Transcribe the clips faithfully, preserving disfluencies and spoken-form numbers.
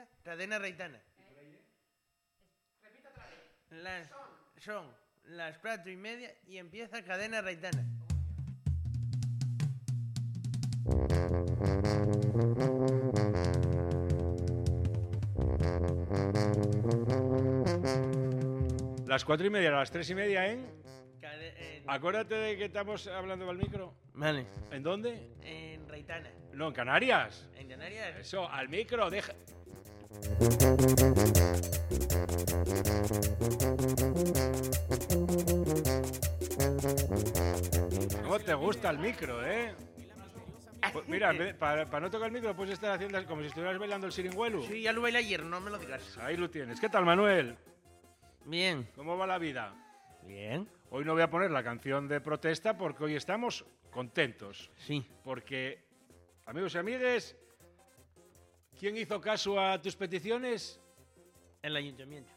media, cadena Reitana. Repito otra vez. Las, son las cuatro y media y empieza cadena Reitana. Las cuatro y media, las tres y media, ¿eh? Cade- eh, Acuérdate de que estamos hablando al micro. Vale. ¿En dónde? En Reitana. No, en Canarias. En Canarias. Eso, al micro, deja. ¿Cómo te gusta el micro, eh? Pues mira, para, para no tocar el micro puedes estar haciendo como si estuvieras bailando el siringüelo. Sí, ya lo bailé ayer, no me lo digas. Ahí lo tienes. ¿Qué tal, Manuel? Bien. ¿Cómo va la vida? Bien. Hoy no voy a poner la canción de protesta porque hoy estamos contentos. Sí. Porque, amigos y amigues, ¿quién hizo caso a tus peticiones? El ayuntamiento.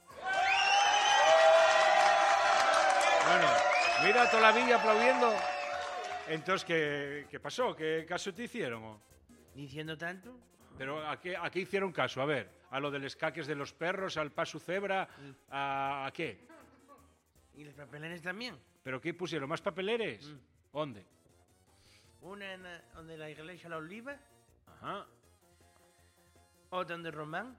Bueno, mira toda la villa aplaudiendo. Entonces, ¿qué, qué pasó? ¿Qué caso te hicieron? Diciendo tanto. Pero ¿a qué, ¿a qué hicieron caso? A ver, ¿a lo de los caques de los perros, al paso cebra? ¿A, a qué? Y los papeleres también. ¿Pero qué pusieron? ¿Más papeleres? Mm. ¿Dónde? Una en la- donde la iglesia La Oliva, Ajá. otra donde Román,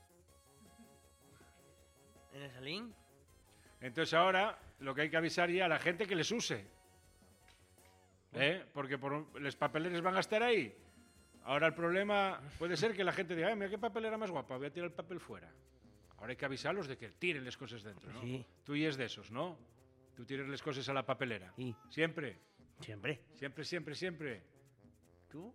en el Salín. Entonces ahora lo que hay que avisar ya a la gente que les use. ¿Eh? Porque por, los papeleres van a estar ahí. Ahora el problema puede ser que la gente diga, "Ay, mira qué papelera más guapa, voy a tirar el papel fuera". Ahora hay que avisarlos de que tiren las cosas dentro, ¿no? Sí. Tú y es de esos, ¿no? Tú tires las cosas a la papelera. Sí. Siempre, Siempre. siempre, siempre, siempre. ¿Tú?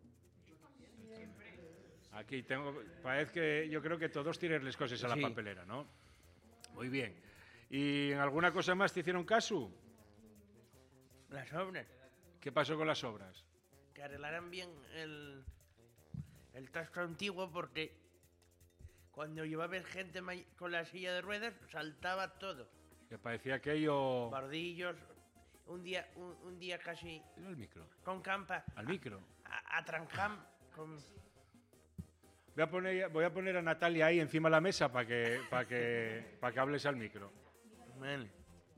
Aquí tengo, parece que yo creo que todos tiren las cosas a la Sí. papelera, ¿no? Muy bien. ¿Y en alguna cosa más te hicieron caso? Las obras. ¿Qué pasó con las obras? Que arreglaran bien el, el tasco antiguo porque cuando iba a ver gente may- con la silla de ruedas saltaba todo. Que parecía aquello... Bardillos. Un día, un, un día casi Al micro, con campa. al micro. A, a Trancam. Con, Voy a poner, voy a, poner a Natalia ahí encima de la mesa para que, para que, para que hables al micro. Vale.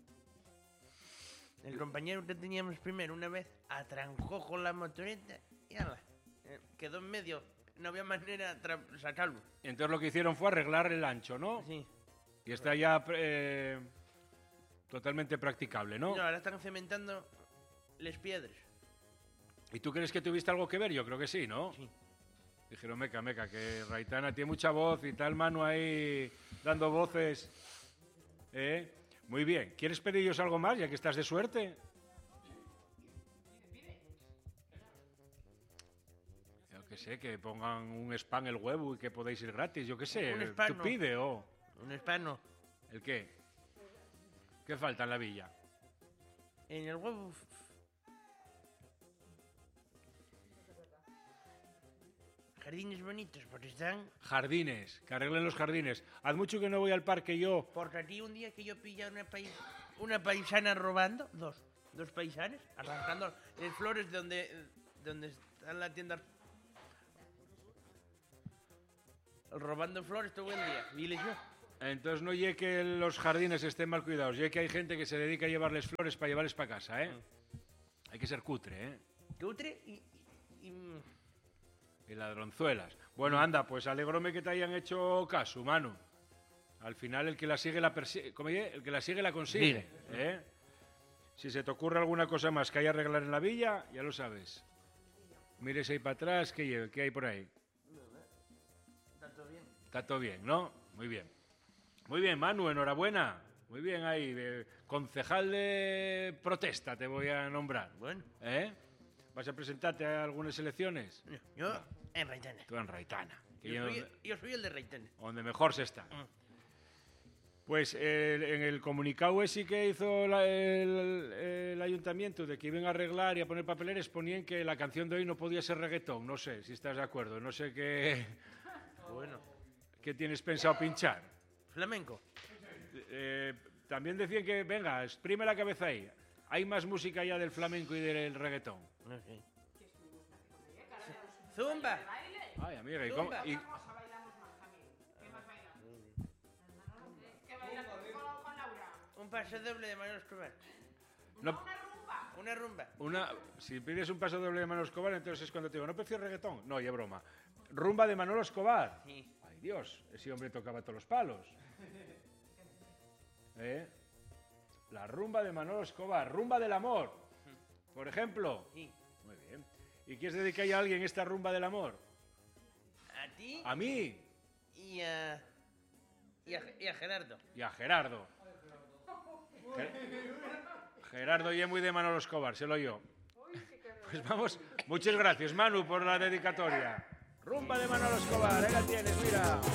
El compañero que teníamos primero una vez atrancó con la motoreta y ala, eh, quedó en medio. No había manera de tra- sacarlo. Entonces lo que hicieron fue arreglar el ancho, ¿no? Sí. Y está ya eh, totalmente practicable, ¿no? No, ahora están cementando las piedras. ¿Y tú crees que tuviste algo que ver? Yo creo que sí, ¿no? Sí. Dijeron, meca, meca, que Raitana tiene mucha voz y tal mano ahí dando voces. ¿Eh? Muy bien. ¿Quieres pediros algo más, ya que estás de suerte? Yo qué sé, que pongan un spam el huevo y que podéis ir gratis, yo qué sé. Un spam, Tú no. pide, o... Un hispano. ¿El qué? ¿Qué falta en la villa? En el huevo. f- Jardines bonitos, porque están. Jardines, que arreglen los jardines. Haz mucho que no voy al parque yo. Porque aquí un día que yo pilla una, pais- una paisana robando, dos, dos paisanes, arrancando las flores de donde, donde está la tienda. Robando flores todo el día. Diles yo. Entonces no llegue que los jardines estén mal cuidados, llegue que hay gente que se dedica a llevarles flores para llevarles para casa, ¿eh? Hay que ser cutre, ¿eh? Cutre y. y, y Y ladronzuelas. Bueno, anda, pues alegróme que te hayan hecho caso, mano. Al final el que la sigue la persigue. ¿Cómo dice? El que la sigue la consigue. ¿Eh? Si se te ocurre alguna cosa más que hay que arreglar en la villa, ya lo sabes. Mires ahí para atrás, ¿qué, lle- qué hay por ahí? está todo bien. Está todo bien, ¿no? Muy bien. Muy bien, Manu, enhorabuena. Muy bien ahí. de concejal de protesta te voy a nombrar. Bueno, ¿Eh? ¿Vas a presentarte a algunas elecciones? yo en Reitana. Tú en Raitana. que Yo yo- soy, yo soy el de Reitana. donde mejor se está. Mm. Pues el- en el comunicado ese que hizo la- el, el ayuntamiento de que iban a arreglar y a poner papeleres, ponían que la canción de hoy no podía ser reggaetón. No sé si estás de acuerdo. No sé qué, Bueno, qué tienes pensado pinchar. flamenco. Eh, también decían que, venga, exprime la cabeza ahí. Hay más música ya del flamenco y del reggaetón. No sé. Zumba. Ay, amiga, ¿y cómo, y- paso doble de Manolo Escobar. No, Una rumba. una, si pides un paso doble de Manolo Escobar, entonces es cuando te digo, ¿no prefiero reggaetón? No, ya broma. Rumba de Manolo Escobar. Sí. Ay, Dios, ese hombre tocaba todos los palos. ¿Eh? La rumba de Manolo Escobar, rumba del amor, por ejemplo. Sí. Muy bien. ¿Y quieres dedicar a alguien esta rumba del amor? A ti A mí y a, y a, y a Gerardo. y a Gerardo. Ger- Gerardo y es muy de Manolo Escobar, se lo yo. Pues vamos, muchas gracias Manu por la dedicatoria. Rumba de Manolo Escobar, ahí la tienes, mira.